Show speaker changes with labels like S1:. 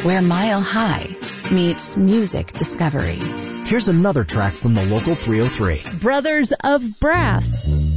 S1: where Mile High meets music discovery.
S2: Here's another track from the local 303.
S3: Brothers of Brass.